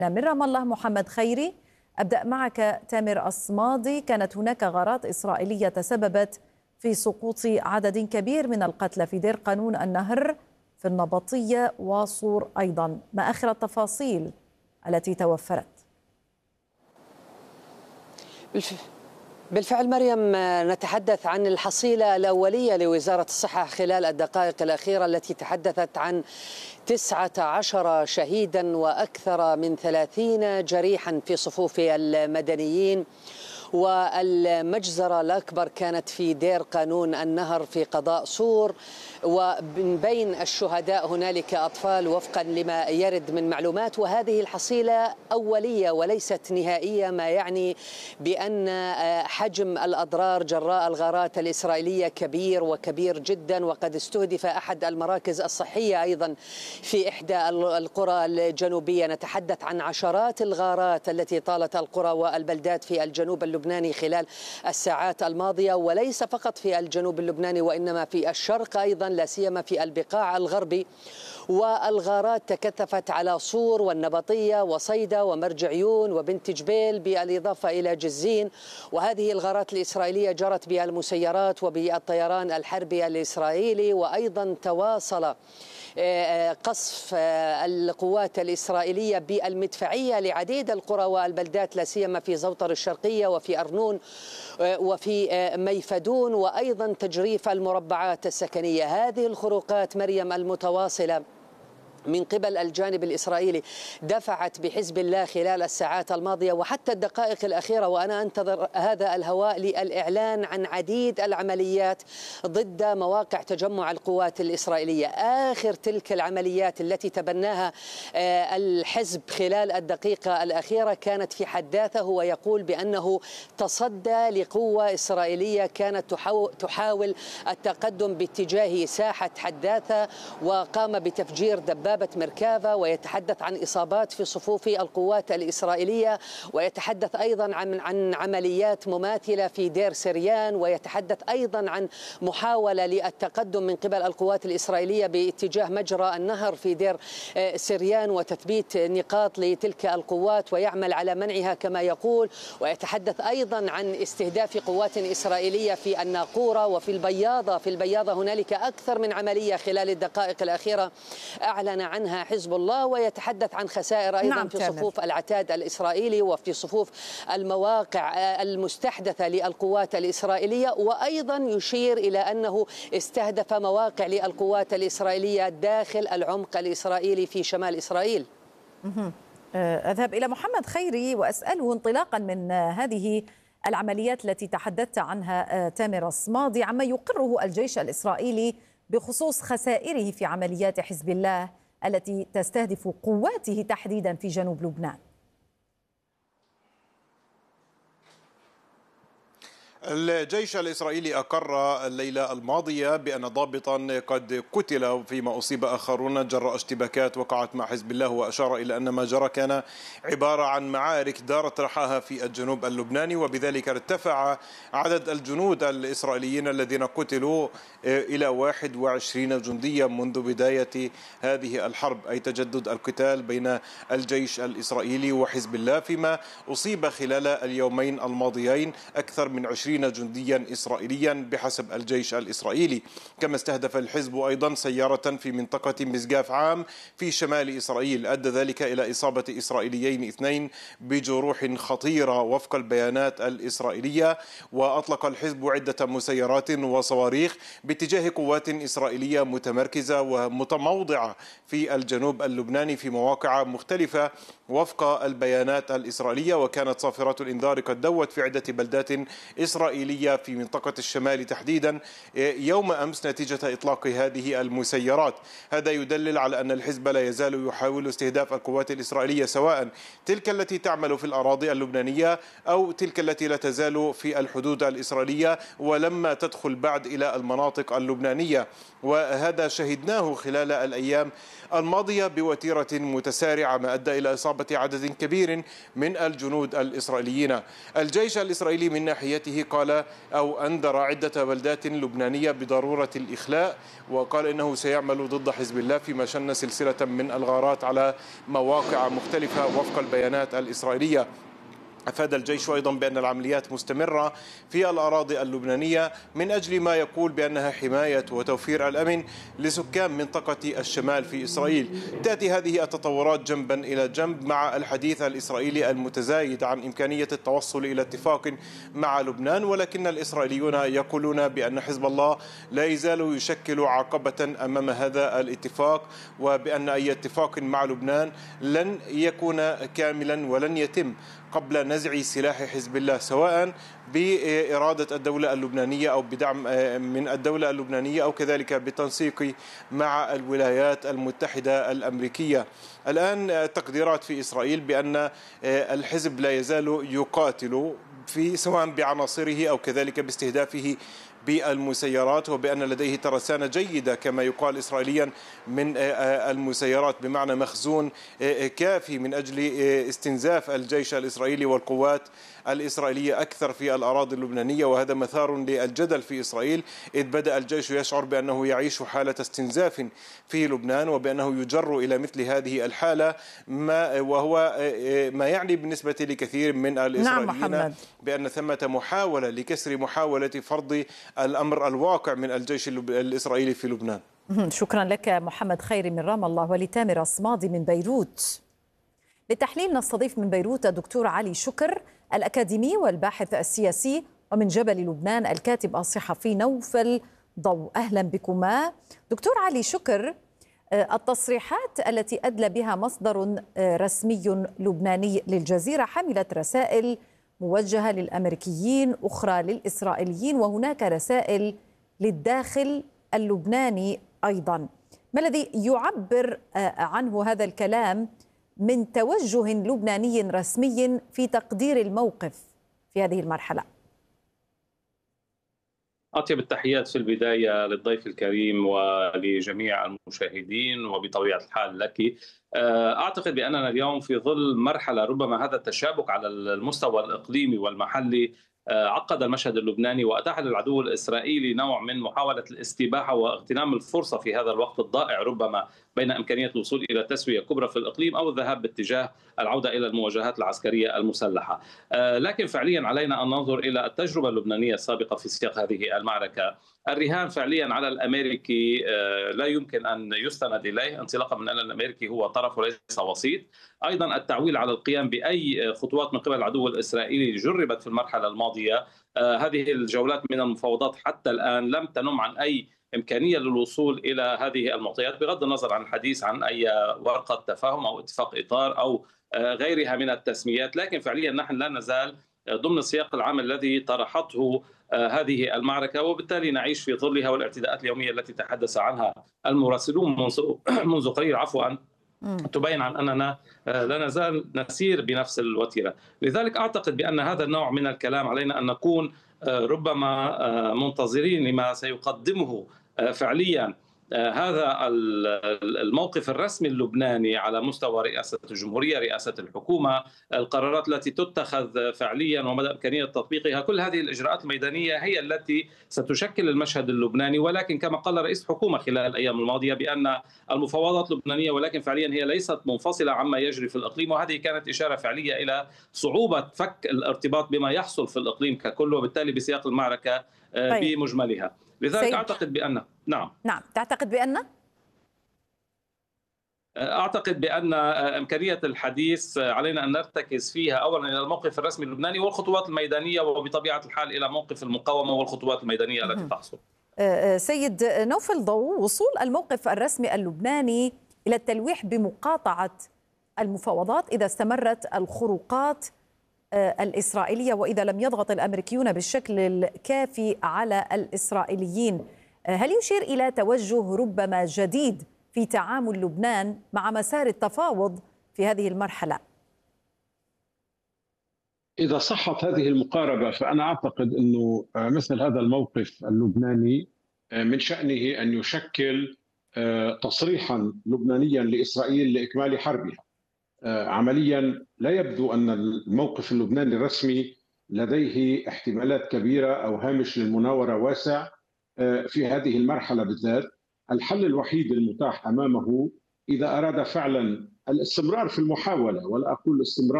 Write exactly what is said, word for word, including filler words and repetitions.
من رام الله محمد خيري. أبدأ معك تامر أصمادي. كانت هناك غارات إسرائيلية تسببت في سقوط عدد كبير من القتلى في دير قانون النهر في النبطية وصور أيضا، ما آخر التفاصيل التي توفرت؟ بالفعل مريم، نتحدث عن الحصيلة الأولية لوزارة الصحة خلال الدقائق الأخيرة التي تحدثت عن تسعة عشر شهيدا وأكثر من ثلاثين جريحا في صفوف المدنيين. والمجزرة الأكبر كانت في دير قانون النهر في قضاء صور، ومن بين الشهداء هنالك أطفال وفقا لما يرد من معلومات. وهذه الحصيلة أولية وليست نهائية، ما يعني بأن حجم الأضرار جراء الغارات الإسرائيلية كبير وكبير جدا. وقد استهدف أحد المراكز الصحية أيضا في إحدى القرى الجنوبية. نتحدث عن عشرات الغارات التي طالت القرى والبلدات في الجنوب اللبناني خلال الساعات الماضية، وليس فقط في الجنوب اللبناني وإنما في الشرق أيضا، لا سيما في البقاع الغربي. والغارات تكثفت على صور والنبطية وصيدا ومرج عيون وبنت جبيل، بالإضافة إلى جزين. وهذه الغارات الإسرائيلية جرت بها المسيرات وبالطيران الحربي الإسرائيلي. وأيضا تواصل قصف القوات الإسرائيلية بالمدفعية لعديد القرى والبلدات، لا سيما في زوطر الشرقية وفي أرنون وفي ميفدون، وأيضا تجريف المربعات السكنية. هذه الخروقات مريم المتواصلة من قبل الجانب الإسرائيلي دفعت بحزب الله خلال الساعات الماضية وحتى الدقائق الأخيرة، وأنا أنتظر هذا الهواء، للإعلان عن عديد العمليات ضد مواقع تجمع القوات الإسرائيلية. آخر تلك العمليات التي تبناها الحزب خلال الدقيقة الأخيرة كانت في حداثة، ويقول بأنه تصدى لقوة إسرائيلية كانت تحاول التقدم باتجاه ساحة حداثة، وقام بتفجير دبابة بابة مركافة. ويتحدث عن إصابات في صفوف القوات الإسرائيلية، ويتحدث أيضا عن عن عمليات مماثلة في دير سريان، ويتحدث أيضا عن محاولة للتقدم من قبل القوات الإسرائيلية باتجاه مجرى النهر في دير سريان وتثبيت نقاط لتلك القوات ويعمل على منعها كما يقول. ويتحدث أيضا عن استهداف قوات إسرائيلية في الناقورة وفي البياضة. في البياضة هنالك أكثر من عملية خلال الدقائق الأخيرة أعلن عنها حزب الله. ويتحدث عن خسائر أيضا نعم في صفوف العتاد الإسرائيلي وفي صفوف المواقع المستحدثة للقوات الإسرائيلية. وأيضا يشير إلى أنه استهدف مواقع للقوات الإسرائيلية داخل العمق الإسرائيلي في شمال إسرائيل. أذهب إلى محمد خيري وأسأله انطلاقا من هذه العمليات التي تحدثت عنها تامر أصمادي عما يقره الجيش الإسرائيلي بخصوص خسائره في عمليات حزب الله التي تستهدف قواته تحديدا في جنوب لبنان. الجيش الإسرائيلي أقر الليلة الماضية بأن ضابطا قد قتل فيما أصيب آخرون جراء اشتباكات وقعت مع حزب الله، وأشار إلى أن ما جرى كان عبارة عن معارك دارت رحاها في الجنوب اللبناني، وبذلك ارتفع عدد الجنود الإسرائيليين الذين قتلوا إلى واحد وعشرين جنديا منذ بداية هذه الحرب، أي تجدد القتال بين الجيش الإسرائيلي وحزب الله، فيما أصيب خلال اليومين الماضيين أكثر من عشرين جنديا إسرائيليا بحسب الجيش الإسرائيلي. كما استهدف الحزب أيضا سيارة في منطقة مسقاف عام في شمال إسرائيل، أدى ذلك إلى إصابة إسرائيليين اثنين بجروح خطيرة وفق البيانات الإسرائيلية. وأطلق الحزب عدة مسيرات وصواريخ باتجاه قوات إسرائيلية متمركزة ومتموضعة في الجنوب اللبناني في مواقع مختلفة وفق البيانات الإسرائيلية. وكانت صافرات الإنذار قد دوت في عدة بلدات إسرائيلية في منطقة الشمال تحديدا يوم أمس نتيجة إطلاق هذه المسيرات. هذا يدلل على أن الحزب لا يزال يحاول استهداف القوات الإسرائيلية، سواء تلك التي تعمل في الأراضي اللبنانية أو تلك التي لا تزال في الحدود الإسرائيلية ولما تدخل بعد إلى المناطق اللبنانية. وهذا شهدناه خلال الأيام الماضية بوتيرة متسارعة، ما أدى إلى إصابة عدد كبير من الجنود الإسرائيليين. الجيش الإسرائيلي من ناحيته قال أو أنذر عدة بلدات لبنانية بضرورة الإخلاء، وقال إنه سيعمل ضد حزب الله فيما شن سلسلة من الغارات على مواقع مختلفة وفق البيانات الإسرائيلية. أفاد الجيش أيضا بأن العمليات مستمرة في الأراضي اللبنانية من أجل ما يقول بأنها حماية وتوفير الأمن لسكان منطقة الشمال في إسرائيل. تأتي هذه التطورات جنبا إلى جنب مع الحديث الإسرائيلي المتزايد عن إمكانية التوصل إلى اتفاق مع لبنان، ولكن الإسرائيليون يقولون بأن حزب الله لا يزال يشكل عقبة أمام هذا الاتفاق، وبأن أي اتفاق مع لبنان لن يكون كاملا ولن يتم قبل نزع سلاح حزب الله، سواء بإرادة الدولة اللبنانية أو بدعم من الدولة اللبنانية أو كذلك بالتنسيق مع الولايات المتحدة الأمريكية. الآن تقديرات في إسرائيل بأن الحزب لا يزال يقاتل في سواء بعناصره أو كذلك باستهدافه بالمسيرات، وبأن لديه ترسانة جيدة كما يقال إسرائيليا من المسيرات، بمعنى مخزون كافي من أجل استنزاف الجيش الإسرائيلي والقوات الإسرائيلية أكثر في الأراضي اللبنانية. وهذا مثار للجدل في إسرائيل، إذ بدأ الجيش يشعر بأنه يعيش حالة استنزاف في لبنان، وبأنه يجر إلى مثل هذه الحالة، ما وهو ما يعني بالنسبة لكثير من الإسرائيليين نعم بأن ثمة محاولة لكسر محاولة فرض الأمر الواقع من الجيش الإسرائيلي في لبنان. شكرا لك محمد خيري من رام الله. ولتامر الصمادي من بيروت. للتحليل نستضيف من بيروت الدكتور علي شكر الأكاديمي والباحث السياسي، ومن جبل لبنان الكاتب الصحفي نوفل ضوء. أهلا بكما دكتور علي شكر. التصريحات التي أدلى بها مصدر رسمي لبناني للجزيرة حملت رسائل موجهة للأمريكيين، أخرى للإسرائيليين، وهناك رسائل للداخل اللبناني أيضا. ما الذي يعبر عنه هذا الكلام من توجه لبناني رسمي في تقدير الموقف في هذه المرحلة؟ أطيب التحيات في البداية للضيف الكريم ولجميع المشاهدين، وبطبيعة الحال لك. أعتقد بأننا اليوم في ظل مرحلة ربما هذا التشابك على المستوى الإقليمي والمحلي عقد المشهد اللبناني وأتاح للعدو الإسرائيلي نوع من محاولة الاستباحة واغتنام الفرصة في هذا الوقت الضائع، ربما بين إمكانية الوصول إلى تسوية كبرى في الإقليم أو الذهاب باتجاه العودة إلى المواجهات العسكرية المسلحة. لكن فعليا علينا أن ننظر إلى التجربة اللبنانية السابقة في سياق هذه المعركة. الرهان فعليا على الأمريكي لا يمكن أن يستند إليه، انطلاقا من أن الأمريكي هو طرف وليس وسيط. أيضا التعويل على القيام بأي خطوات من قبل العدو الإسرائيلي جربت في المرحلة الماضية. هذه الجولات من المفاوضات حتى الآن لم تنم عن أي إمكانية للوصول إلى هذه المعطيات، بغض النظر عن الحديث عن أي ورقة تفاهم أو اتفاق إطار أو غيرها من التسميات. لكن فعليا نحن لا نزال ضمن السياق العام الذي طرحته هذه المعركة، وبالتالي نعيش في ظلها والاعتداءات اليومية التي تحدث عنها المراسلون منذ منذ قليل عفوا تبين عن أننا لا نزال نسير بنفس الوتيرة. لذلك أعتقد بأن هذا النوع من الكلام علينا أن نكون ربما منتظرين لما سيقدمه فعليا هذا الموقف الرسمي اللبناني على مستوى رئاسة الجمهورية، رئاسة الحكومة، القرارات التي تتخذ فعليا ومدى إمكانية تطبيقها. كل هذه الإجراءات الميدانية هي التي ستشكل المشهد اللبناني. ولكن كما قال رئيس الحكومة خلال الأيام الماضية بأن المفاوضات لبنانية، ولكن فعليا هي ليست منفصلة عما يجري في الإقليم، وهذه كانت إشارة فعلية إلى صعوبة فك الارتباط بما يحصل في الإقليم ككل، وبالتالي بسياق المعركة طيب. بمجملها. لذلك سيد. أعتقد بأن نعم نعم تعتقد بأن أعتقد بأن إمكانية الحديث علينا أن نرتكز فيها أولا إلى الموقف الرسمي اللبناني والخطوات الميدانية، وبطبيعة الحال إلى موقف المقاومة والخطوات الميدانية التي تحصل. سيد نوفل ضوء، وصول الموقف الرسمي اللبناني إلى التلويح بمقاطعة المفاوضات إذا استمرت الخروقات الإسرائيلية وإذا لم يضغط الأمريكيون بالشكل الكافي على الإسرائيليين، هل يشير إلى توجه ربما جديد في تعامل لبنان مع مسار التفاوض في هذه المرحلة؟ إذا صحت هذه المقاربة فأنا أعتقد أنه مثل هذا الموقف اللبناني من شأنه أن يشكل تصريحا لبنانيا لإسرائيل لإكمال حربها. عمليا لا يبدو أن الموقف اللبناني الرسمي لديه احتمالات كبيرة أو هامش للمناورة واسع في هذه المرحلة بالذات. الحل الوحيد المتاح أمامه إذا أراد فعلا الاستمرار في المحاولة، ولا أقول الاستمرار